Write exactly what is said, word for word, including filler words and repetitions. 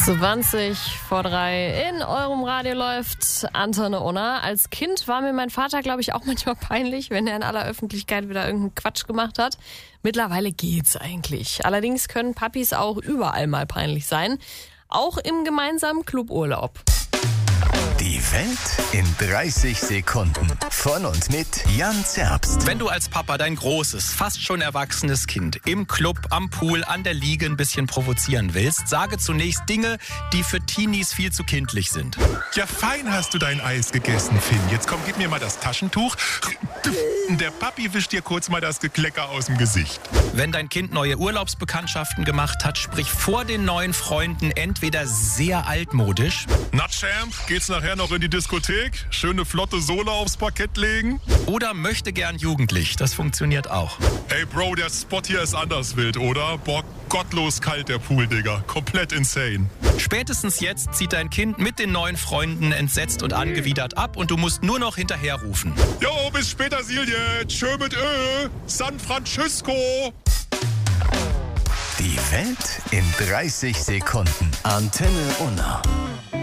zwanzig vor drei in eurem Radio läuft Antenne Unna. Als Kind war mir mein Vater, glaube ich, auch manchmal peinlich, wenn er in aller Öffentlichkeit wieder irgendeinen Quatsch gemacht hat. Mittlerweile geht's eigentlich. Allerdings können Papis auch überall mal peinlich sein. Auch im gemeinsamen Cluburlaub. Die Welt in dreißig Sekunden. Von und mit Jan Zerbst. Wenn du als Papa dein großes, fast schon erwachsenes Kind im Club, am Pool, an der Liege ein bisschen provozieren willst, sage zunächst Dinge, die für Teenies viel zu kindlich sind. Ja, fein hast du dein Eis gegessen, Finn. Jetzt komm, gib mir mal das Taschentuch. Der Papi wischt dir kurz mal das Geklecker aus dem Gesicht. Wenn dein Kind neue Urlaubsbekanntschaften gemacht hat, sprich vor den neuen Freunden entweder sehr altmodisch. Na, Champ, geht's nachher noch in die Diskothek? Schöne flotte Sohle aufs Parkett legen? Oder möchte gern jugendlich. Das funktioniert auch. Ey, Bro, der Spot hier ist anders wild, oder? Boah, gottlos kalt, der Pool, Digga. Komplett insane. Spätestens jetzt zieht dein Kind mit den neuen Freunden entsetzt und angewidert ab und du musst nur noch hinterherrufen. Jo, bis später, Silje. Tschö mit Ö. San Francisco. Die Welt in dreißig Sekunden. Antenne Unna.